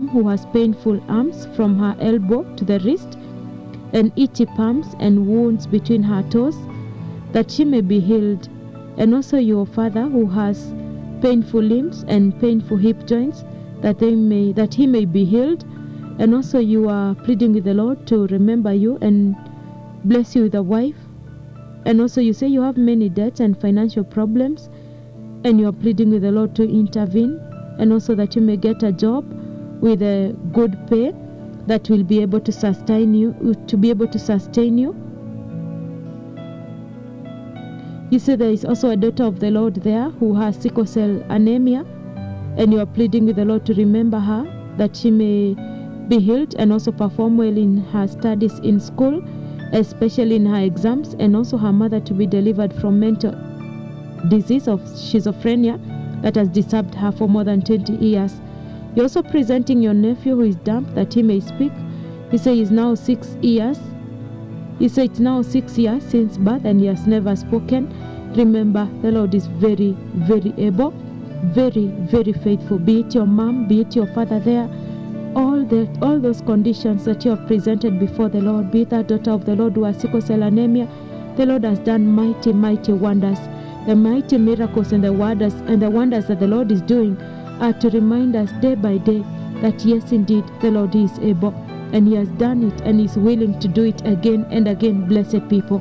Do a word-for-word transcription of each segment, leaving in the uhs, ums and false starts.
mom who has painful arms from her elbow to the wrist, and itchy palms and wounds between her toes, that she may be healed. And also your father who has painful limbs and painful hip joints, that they may that he may be healed. And also you are pleading with the Lord to remember you and bless you with a wife. And also you say you have many debts and financial problems, and you are pleading with the Lord to intervene, and also that you may get a job with a good pay that will be able to sustain you, to be able to sustain you. You say there is also a daughter of the Lord there who has sickle cell anemia, and you are pleading with the Lord to remember her, that she may be healed and also perform well in her studies in school, especially in her exams, and also her mother to be delivered from mental disease of schizophrenia that has disturbed her for more than twenty years. You're also presenting your nephew who is dumb, that he may speak. You say he's now six years. You say it's now six years since birth and he has never spoken. Remember, the Lord is very, very able, very, very faithful. Be it your mom, be it your father there, all the all those conditions that you have presented before the Lord, be it that daughter of the Lord who has sickle cell anemia, the Lord has done mighty, mighty wonders. The mighty miracles and the wonders and the wonders that the Lord is doing are to remind us day by day that yes, indeed, the Lord is able, and He has done it, and is willing to do it again and again. Blessed people,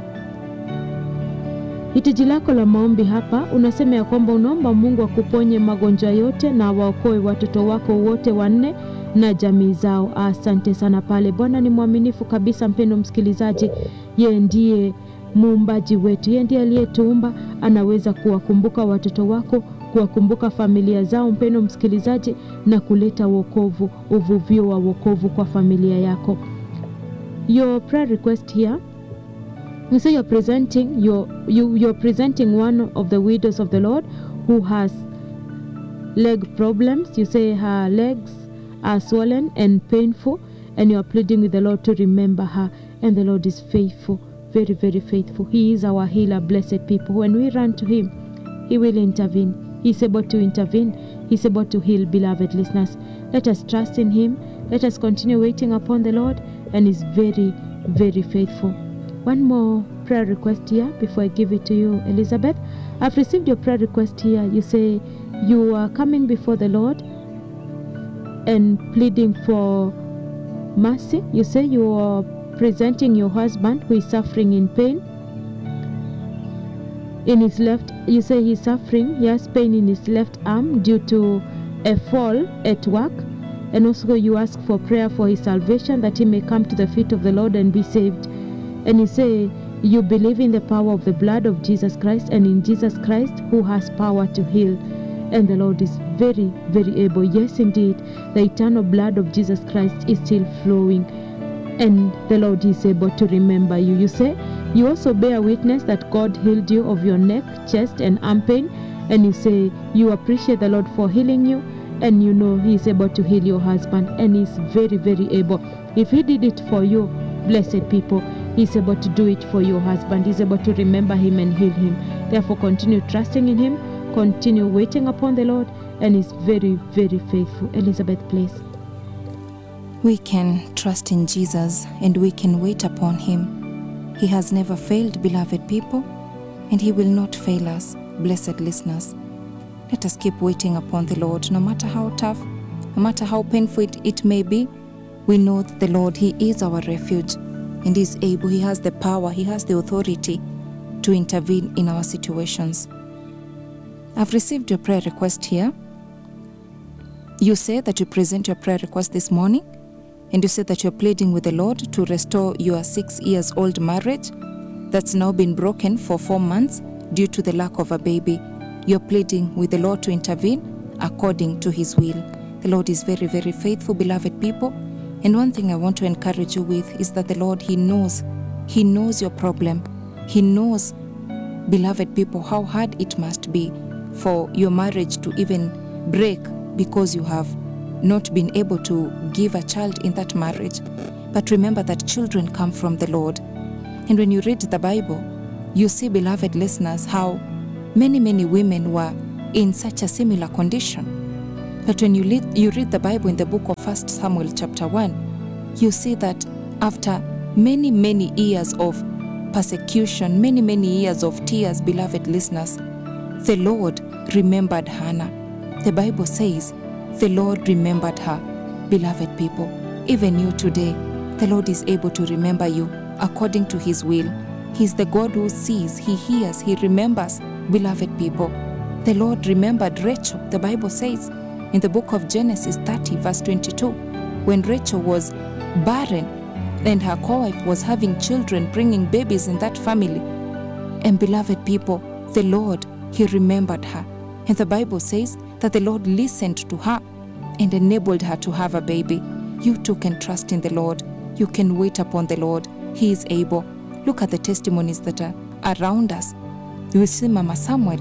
hitaji lako la maombi hapa unasema ya kwamba unaomba Mungu akuponye magonjwa yote na waokoe watoto wako wote wanne na jamii zao. Asante sana pale. Bwana ni mwaminifu kabisa, mpendo msikilizaji. Yeye ndiye muumbaji wetu, yeye ndiye aliyetuumba. Anaweza kuwakumbuka watoto wako, kuwakumbuka familia zao, mpendo msikilizaji, na kuleta wokovu, uvuvio wa wokovu kwa familia yako. Your prayer request here, you say you're presenting your you you're presenting one of the widows of the Lord who has leg problems. You say her legs are swollen and painful, and you are pleading with the Lord to remember her. And the Lord is faithful, very, very faithful. He is our healer, blessed people. When we run to Him, He will intervene. He's able to intervene. He's able to heal, beloved listeners. Let us trust in Him. Let us continue waiting upon the Lord, and He's very, very faithful. One more prayer request here before I give it to you, Elizabeth. I've received your prayer request here. You say you are coming before the Lord and pleading for mercy. You say you are presenting your husband who is suffering in pain in his left. You say he's suffering, he has pain in his left arm due to a fall at work. And also you ask for prayer for his salvation, that he may come to the feet of the Lord and be saved. And you say you believe in the power of the blood of Jesus Christ, and in Jesus Christ who has power to heal. And the Lord is very, very able. Yes, indeed, the eternal blood of Jesus Christ is still flowing, and the Lord is able to remember you. You say you also bear witness that God healed you of your neck, chest, and arm pain. And you say you appreciate the Lord for healing you, and you know He is able to heal your husband, and He is very, very able. If He did it for you, blessed people, He's able to do it for your husband. He's able to remember him and heal him. Therefore, continue trusting in Him, continue waiting upon the Lord, and He's very, very faithful. Elizabeth, please. We can trust in Jesus, and we can wait upon Him. He has never failed, beloved people, and He will not fail us, blessed listeners. Let us keep waiting upon the Lord, no matter how tough, no matter how painful it, it may be. We know that the Lord, He is our refuge, and He is able. He has the power, He has the authority to intervene in our situations. I've received your prayer request here. You say that you present your prayer request this morning, and you say that you're pleading with the Lord to restore your six years old marriage that's now been broken for four months due to the lack of a baby. You're pleading with the Lord to intervene according to His will. The Lord is very, very faithful, beloved people. And one thing I want to encourage you with is that the Lord, He knows. He knows your problem. He knows, beloved people, how hard it must be for your marriage to even break because you have not been able to give a child in that marriage. But remember that children come from the Lord. And when you read the Bible, you see, beloved listeners, how many, many women were in such a similar condition. But when you read, you read the Bible in the book of First Samuel chapter one, you see that after many, many years of persecution, many, many years of tears, beloved listeners, the Lord remembered Hannah. The Bible says the Lord remembered her. Beloved people, even you today, the Lord is able to remember you according to his will. He's the God who sees, he hears, he remembers. Beloved people, the Lord remembered Rachel. The Bible says in the book of Genesis thirty verse twenty-two, when Rachel was barren and her co-wife was having children, bringing babies in that family. And beloved people, the Lord, he remembered her. And the Bible says that the Lord listened to her and enabled her to have a baby. You too can trust in the Lord. You can wait upon the Lord. He is able. Look at the testimonies that are around us. You see Mama Samuel,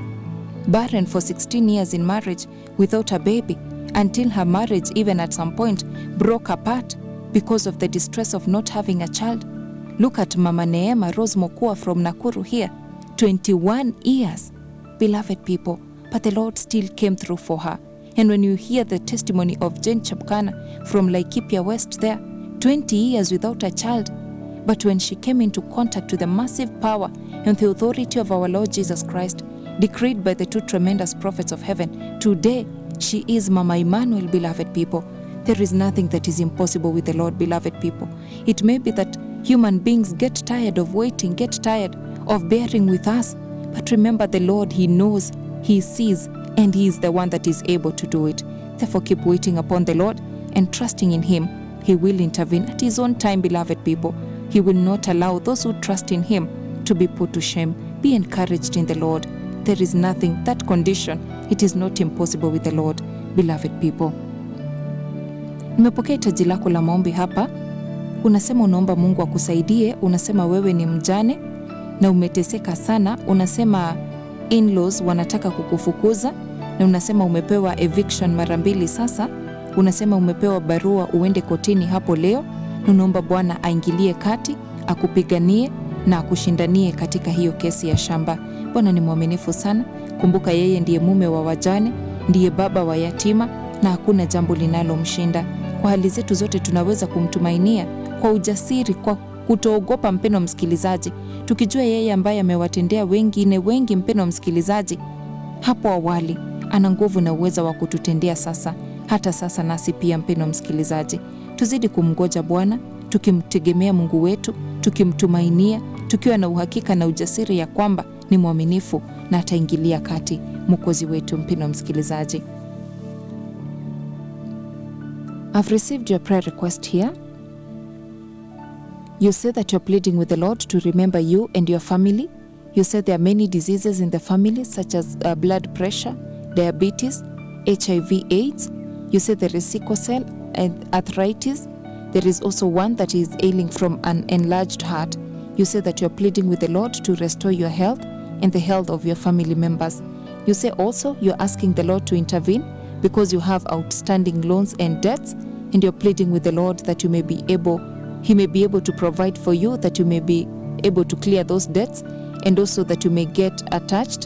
barren for sixteen years in marriage without a baby, until her marriage even at some point broke apart because of the distress of not having a child. Look at Mama Neema Rose Mokua from Nakuru here, twenty-one years, beloved people, but the Lord still came through for her. And when you hear the testimony of Jane Chapkana from Laikipia West there, twenty years without a child, but when she came into contact with the massive power and the authority of our Lord Jesus Christ, decreed by the two tremendous prophets of heaven, today she is Mama Emmanuel, beloved people. There is nothing that is impossible with the Lord, beloved people. It may be that human beings get tired of waiting, get tired of bearing with us, but remember the Lord, he knows, he sees, and he is the one that is able to do it. Therefore, keep waiting upon the Lord and trusting in him. He will intervene at his own time, beloved people. He will not allow those who trust in him to be put to shame. Be encouraged in the Lord. There is nothing, that condition, it is not impossible with the Lord, beloved people. Nimepokea hitaji lako la maombi hapa. Unasema unaomba Mungu akusaidie. Unasema wewe ni mjane na umeteseka sana. Unasema in-laws wanataka kukufukuza, na unasema umepewa eviction mara mbili sasa. Unasema umepewa barua uende kotini hapo leo, na unaomba Bwana aingilie kati, akupiganie na akushindanie katika hiyo kesi ya shamba. Bwana ni mwaminifu sana. Kumbuka yeye ndiye mume wa wajane, ndiye baba wa yatima, na hakuna jambo linalomshinda. Kwa hali zetu zote tunaweza kumtumainia kwa ujasiri, kwa kutoogopa, mpeno msikilizaji, tukijua yeye ambaye amewatendea wengine wengi, mpeno msikilizaji, hapo awali, ana nguvu na uweza wa kututendea sasa, hata sasa nasi pia, mpeno msikilizaji. Tuzidi kumngoja Bwana, tukimtegemea Mungu wetu, tukimtumainia, tukiwa na uhakika na ujasiri ya kwamba ni mwaminifu na ataingilia kati, Mwokozi wetu, mpeno msikilizaji. I've received your prayer request here. You say that you're pleading with the Lord to remember you and your family. You said there are many diseases in the family, such as uh, blood pressure, diabetes, H I V AIDS. You said there is sickle cell and arthritis. There is also one that is ailing from an enlarged heart. You say that you're pleading with the Lord to restore your health and the health of your family members. You say also you're asking the Lord to intervene because you have outstanding loans and debts, and you're pleading with the Lord that you may be able, He may be able to provide for you, that you may be able to clear those debts, and also that you may get attached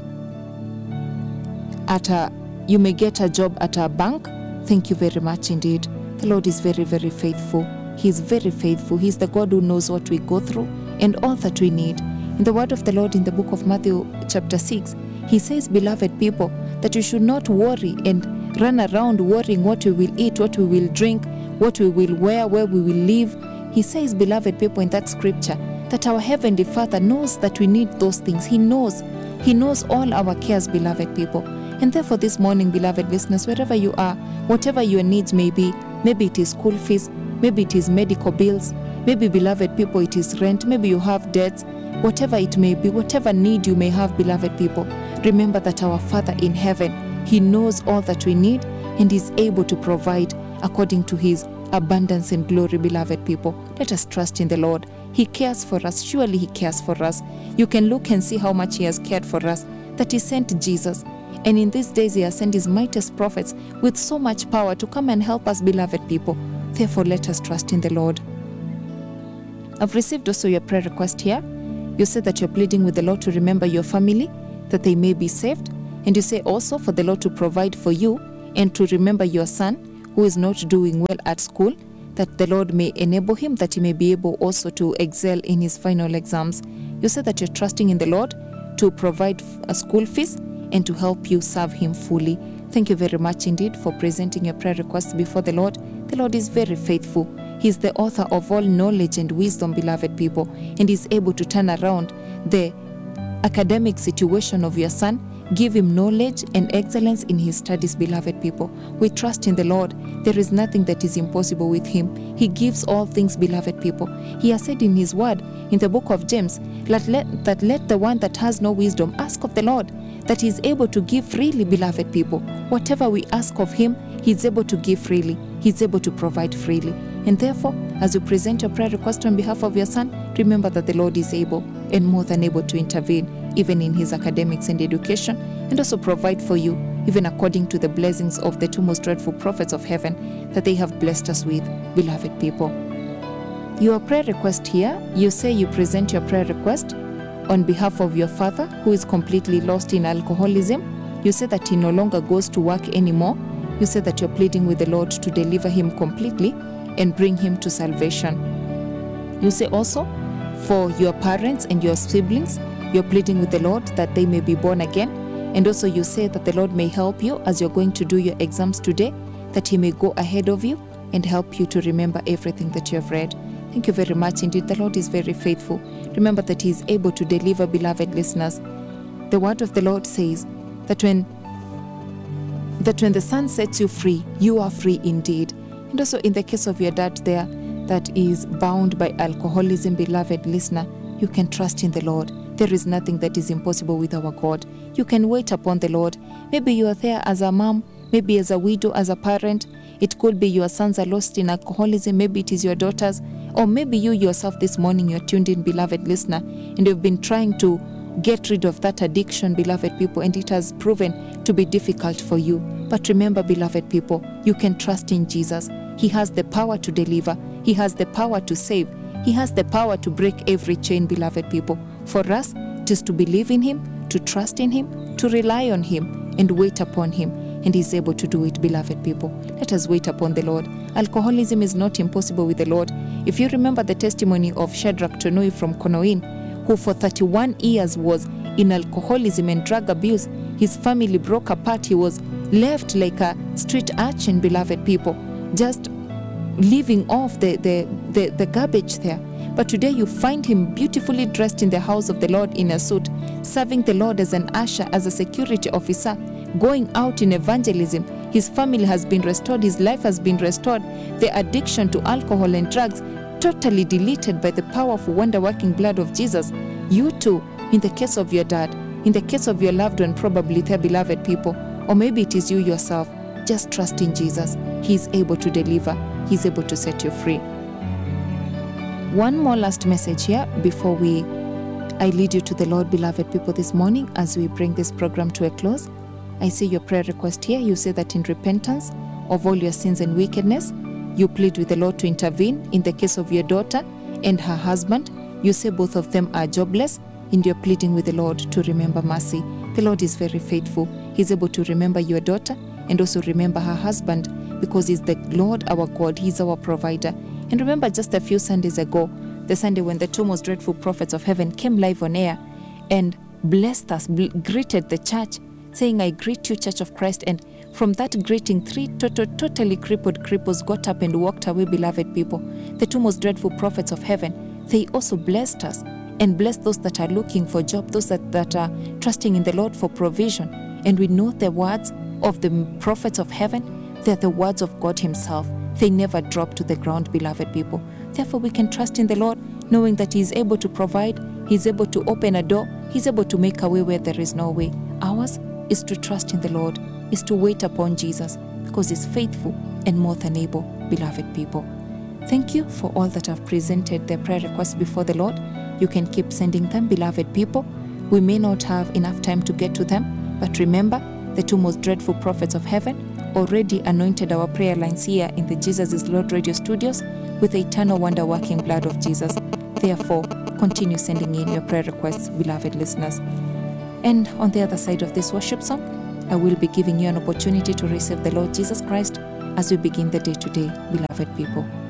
at a, you may get a job at a bank. Thank you very much indeed. The Lord is very, very faithful. He is very faithful. He is the God who knows what we go through and all that we need. In the word of the Lord in the book of Matthew chapter six, He says, beloved people, that you should not worry and run around worrying what we will eat, what we will drink, what we will wear, where we will live. He says, beloved people, in that scripture, that our Heavenly Father knows that we need those things. He knows. He knows all our cares, beloved people. And therefore this morning, beloved listeners, wherever you are, whatever your needs may be, maybe it is school fees, maybe it is medical bills, maybe, beloved people, it is rent, maybe you have debts, whatever it may be, whatever need you may have, beloved people, remember that our Father in heaven, He knows all that we need and is able to provide according to His abundance and glory, beloved people. Let us trust in the Lord. He cares for us. Surely He cares for us. You can look and see how much He has cared for us, that He sent Jesus. And in these days He has sent His mightiest prophets with so much power to come and help us, beloved people. Therefore, let us trust in the Lord. I've received also your prayer request here. You said that you're pleading with the Lord to remember your family, that they may be saved. And you say also for the Lord to provide for you and to remember your son who is not doing well at school, that the Lord may enable him, that he may be able also to excel in his final exams. You said that you're trusting in the Lord to provide a school fees and to help you serve him fully. Thank you very much indeed for presenting your prayer requests before the Lord. The Lord is very faithful. He is the author of all knowledge and wisdom, beloved people, and is able to turn around the academic situation of your son. Give him knowledge and excellence in his studies, beloved people. We trust in the Lord. There is nothing that is impossible with him. He gives all things, beloved people. He has said in his word, in the book of James, that let, that let the one that has no wisdom ask of the Lord, that he is able to give freely, beloved people. Whatever we ask of him, he is able to give freely. He is able to provide freely. And therefore, as you present your prayer request on behalf of your son, remember that the Lord is able and more than able to intervene, even in his academics and education, and also provide for you, even according to the blessings of the two most dreadful prophets of heaven that they have blessed us with, beloved people. Your prayer request here, you say you present your prayer request on behalf of your father who is completely lost in alcoholism. You say that he no longer goes to work anymore. You say that you're pleading with the Lord to deliver him completely and bring him to salvation. You say also for your parents and your siblings, you're pleading with the Lord that they may be born again. And also you say that the Lord may help you as you're going to do your exams today, that he may go ahead of you and help you to remember everything that you have read. Thank you very much indeed. The Lord is very faithful. Remember that he is able to deliver, beloved listeners. The word of the Lord says that when that when the Son sets you free, you are free indeed. And also in the case of your dad there that is bound by alcoholism, beloved listener, you can trust in the Lord. There is nothing that is impossible with our God. You can wait upon the Lord. Maybe you are there as a mom, maybe as a widow, as a parent. It could be your sons are lost in alcoholism, maybe it is your daughters, or maybe you yourself this morning, you're tuned in, beloved listener, and you've been trying to get rid of that addiction, beloved people, and it has proven to be difficult for you. But remember, beloved people, you can trust in Jesus. He has the power to deliver. He has the power to save. He has the power to break every chain, beloved people. For us, it is to believe in him, to trust in him, to rely on him, and wait upon him. And he's able to do it, beloved people. Let us wait upon the Lord. Alcoholism is not impossible with the Lord. If you remember the testimony of Shadrach Tonui from Konoin, who for thirty-one years was in alcoholism and drug abuse, his family broke apart. He was left like a street urchin, beloved people, just living off the, the, the, the garbage there. But today you find him beautifully dressed in the house of the Lord in a suit, serving the Lord as an usher, as a security officer, going out in evangelism. His family has been restored. His life has been restored. The addiction to alcohol and drugs totally deleted by the powerful wonder-working blood of Jesus. You too, in the case of your dad, in the case of your loved one, probably their beloved people, or maybe it is you yourself, just trust in Jesus. He is able to deliver. He is able to set you free. One more last message here before we I lead you to the Lord, beloved people, this morning as we bring this program to a close. I see your prayer request here. You say that in repentance of all your sins and wickedness, you plead with the Lord to intervene in the case of your daughter and her husband. You say both of them are jobless, and you're pleading with the Lord to remember mercy. The Lord is very faithful. He's able to remember your daughter and also remember her husband, because he's the Lord our God. He's our provider. And remember just a few Sundays ago, the Sunday when the two most dreadful prophets of heaven came live on air and blessed us, bl- greeted the church, saying, I greet you, Church of Christ. And from that greeting, three to- totally crippled cripples got up and walked away, beloved people. The two most dreadful prophets of heaven, they also blessed us and blessed those that are looking for job, those that, that are trusting in the Lord for provision. And we know the words of the prophets of heaven, they're the words of God himself. They never drop to the ground, beloved people. Therefore, we can trust in the Lord, knowing that he is able to provide, he's able to open a door, he's able to make a way where there is no way. Ours is to trust in the Lord, is to wait upon Jesus, because he's faithful and more than able, beloved people. Thank you for all that have presented their prayer requests before the Lord. You can keep sending them, beloved people. We may not have enough time to get to them, but remember, the two most dreadful prophets of heaven already anointed our prayer lines here in the Jesus is Lord radio studios with the eternal wonder-working blood of Jesus. Therefore, continue sending in your prayer requests, beloved listeners. And on the other side of this worship song, I will be giving you an opportunity to receive the Lord Jesus Christ as we begin the day today, beloved people.